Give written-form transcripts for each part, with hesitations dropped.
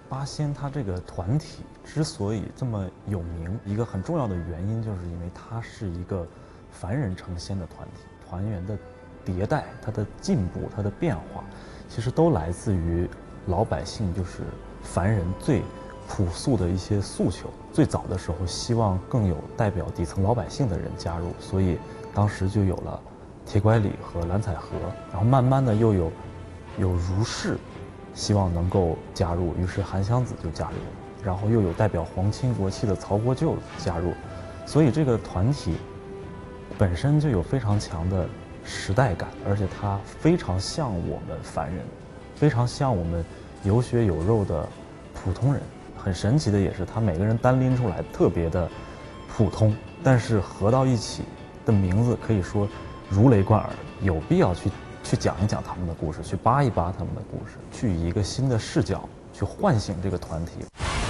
八仙他这个团体之所以这么有名，一个很重要的原因，就是因为它是一个凡人成仙的团体，团员的迭代、它的进步、它的变化，其实都来自于老百姓，就是凡人最朴素的一些诉求。最早的时候，希望更有代表底层老百姓的人加入，所以当时就有了铁拐李和蓝采和，然后慢慢的又有儒士，希望能够加入，于是韩湘子就加入了，然后又有代表皇亲国戚的曹国舅加入，所以这个团体本身就有非常强的时代感，而且它非常像我们凡人，非常像我们有血有肉的普通人。很神奇的也是，他每个人单拎出来特别的普通，但是合到一起的名字可以说如雷贯耳，有必要去讲一讲他们的故事，去扒一扒他们的故事，去以一个新的视角去唤醒这个团体。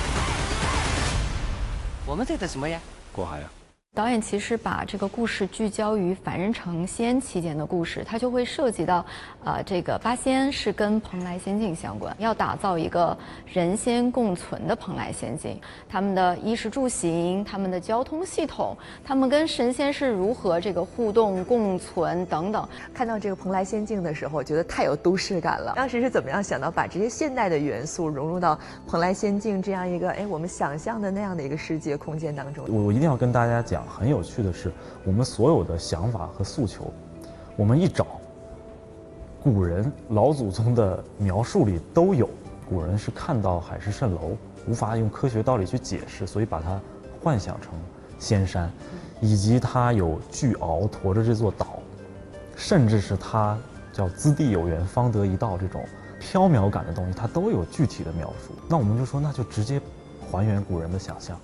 我们在等什么呀？ 过海呀。 导演其实把这个故事聚焦于凡人成仙期间的故事，它就会涉及到，这个八仙是跟蓬莱仙境相关，要打造一个人仙共存的蓬莱仙境，他们的衣食住行、他们的交通系统、他们跟神仙是如何这个互动共存等等。 看到这个蓬莱仙境的时候，觉得太有都市感了。当时是怎么样想到把这些现代的元素融入到蓬莱仙境这样一个我们想象的那样的一个世界空间当中？ 我一定要跟大家讲，很有趣的是，我们所有的想法和诉求，我们一找，古人老祖宗的描述里都有。古人是看到海市蜃楼，无法用科学道理去解释，所以把它幻想成仙山，以及它有巨鳌驮着这座岛，甚至是它叫资地有缘方得一道这种缥缈感的东西，它都有具体的描述。那我们就说，那就直接还原古人的想象。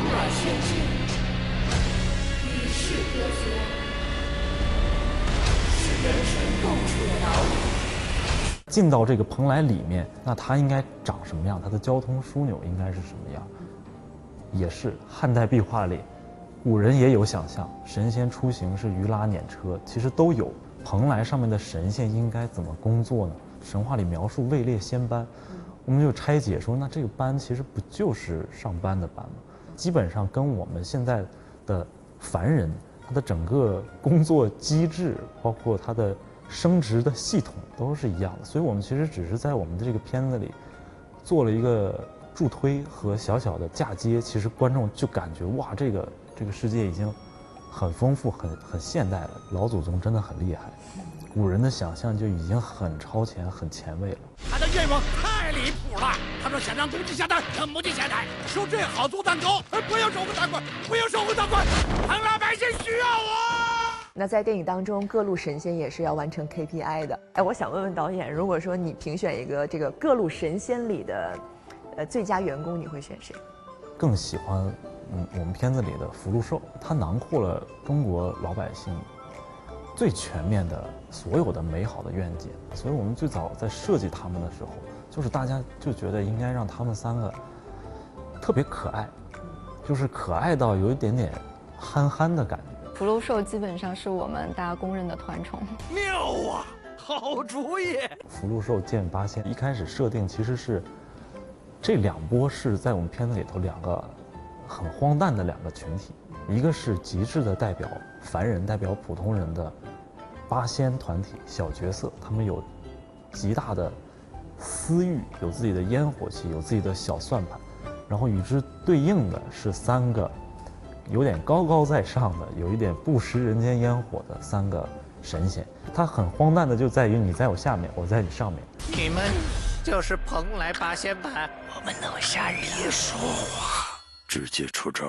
进到这个蓬莱里面，那它应该长什么样？它的交通枢纽应该是什么样？也是汉代壁画里，古人也有想象，神仙出行是鱼拉辇车，其实都有。蓬莱上面的神仙应该怎么工作呢？神话里描述位列仙班，我们就拆解说，那这个班其实不就是上班的班吗？基本上跟我们现在的凡人，他的整个工作机制，包括他的升职的系统都是一样的，所以我们其实只是在我们的这个片子里做了一个助推和小小的嫁接，其实观众就感觉哇，这个世界已经很丰富、很现代了。老祖宗真的很厉害，古人的想象就已经很超前、很前卫了。 他的愿望太离谱了，他说想让公鸡下蛋，让母鸡下蛋，说最好做蛋糕，不要手工大官，不要手工大官，蓬莱百姓需要我。 那在电影当中，各路神仙也是要完成 KPI 的。我想问问导演，如果说你评选一个这个各路神仙里的，最佳员工，你会选谁？ 更喜欢，我们片子里的福禄寿，他囊括了中国老百姓最全面的所有的美好的愿景。所以我们最早在设计他们的时候，就是大家就觉得应该让他们三个特别可爱，就是可爱到有一点点憨憨的感觉。 福禄寿基本上是我们大家公认的团宠。 妙啊，好主意！ 福禄寿见八仙，一开始设定其实是这两波是在我们片子里头两个很荒诞的两个群体，一个是极致的代表凡人、代表普通人的八仙团体小角色，他们有极大的私欲，有自己的烟火气，有自己的小算盘，然后与之对应的是三个有点高高在上的，有一点不食人间烟火的三个神仙。它很荒诞的就在于你在我下面，我在你上面。 你们就是蓬莱八仙盘，我们能杀人？别说话， 直接出招。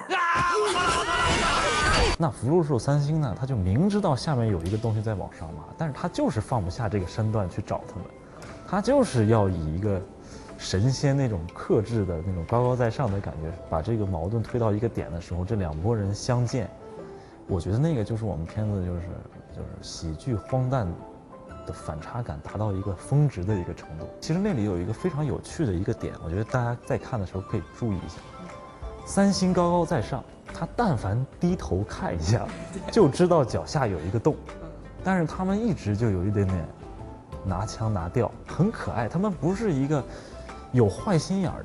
那福禄寿三星呢，他就明知道下面有一个东西在往上拉，但是他就是放不下这个身段去找他们，他就是要以一个神仙那种克制的那种高高在上的感觉，把这个矛盾推到一个点的时候，这两拨人相见，我觉得那个就是我们片子就是喜剧荒诞的反差感达到一个峰值的一个程度。其实那里有一个非常有趣的一个点，我觉得大家在看的时候可以注意一下。三星高高在上，他但凡低头看一下，就知道脚下有一个洞，但是他们一直就有一点点拿腔拿调，很可爱。他们不是一个有坏心眼儿